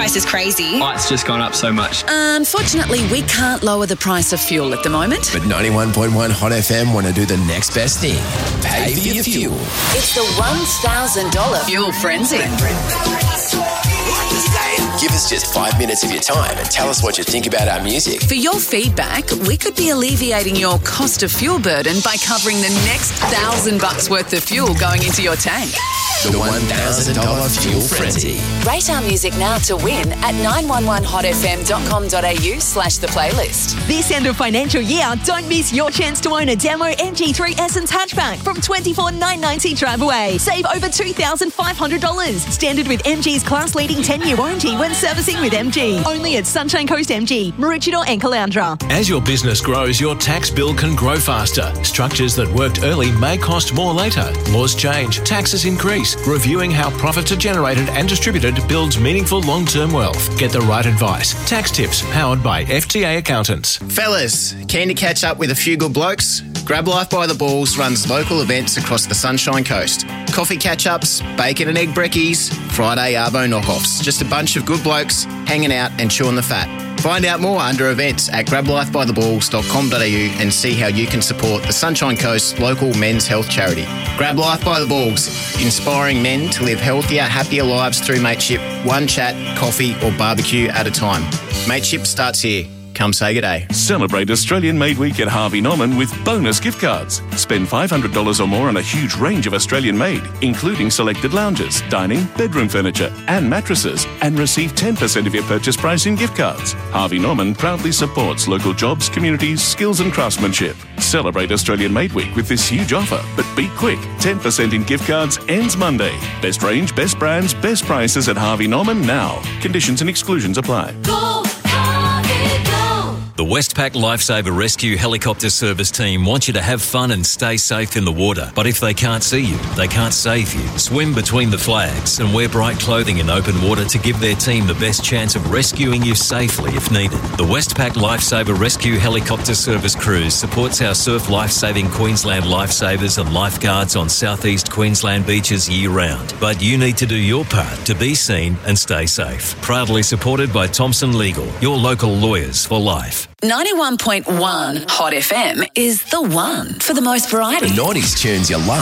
price is crazy. Oh, it's just gone up so much. Unfortunately, we can't lower the price of fuel at the moment. But 91.1 Hot FM want to do the next best thing. Pay for your fuel. It's the $1,000 Fuel Frenzy. Give us just 5 minutes of your time and tell us what you think about our music. For your feedback, we could be alleviating your cost of fuel burden by covering the next $1,000 worth of fuel going into your tank. The $1,000 Fuel Frenzy. Rate our music now to win at 911hotfm.com.au/the playlist. This end of financial year, don't miss your chance to own a demo MG3 Essence hatchback from $24,990 drive away. Save over $2,500. Standard with MG's class-leading 10-year warranty when servicing with MG. Only at Sunshine Coast MG, Maroochydore and Caloundra. As your business grows, your tax bill can grow faster. Structures that worked early may cost more later. Laws change, taxes increase. Reviewing how profits are generated and distributed builds meaningful long-term wealth. Get the right advice. Tax tips powered by FTA accountants. Fellas, keen to catch up with a few good blokes? Grab Life by the Balls runs local events across the Sunshine Coast. Coffee catch-ups, bacon and egg brekkies, Friday arvo knockoffs. Just a bunch of good blokes hanging out and chewing the fat. Find out more under events at grablifebytheballs.com.au and see how you can support the Sunshine Coast local men's health charity. Grab Life by the Balls, inspiring men to live healthier, happier lives through mateship, one chat, coffee or barbecue at a time. Mateship starts here. Come say good day. Celebrate Australian Made Week at Harvey Norman with bonus gift cards. Spend $500 or more on a huge range of Australian made, including selected lounges, dining, bedroom furniture and mattresses, and receive 10% of your purchase price in gift cards. Harvey Norman proudly supports local jobs, communities, skills and craftsmanship. Celebrate Australian Made Week with this huge offer, but be quick. 10% in gift cards ends Monday. Best range, best brands, best prices at Harvey Norman now. Conditions and exclusions apply. The Westpac Lifesaver Rescue Helicopter Service team wants you to have fun and stay safe in the water. But if they can't see you, they can't save you. Swim between the flags and wear bright clothing in open water to give their team the best chance of rescuing you safely if needed. The Westpac Lifesaver Rescue Helicopter Service cruise supports our surf life-saving Queensland lifesavers and lifeguards on southeast Queensland beaches year-round. But you need to do your part to be seen and stay safe. Proudly supported by Thompson Legal, your local lawyers for life. 91.1 Hot FM is the one for the most variety. The 90s tunes you love.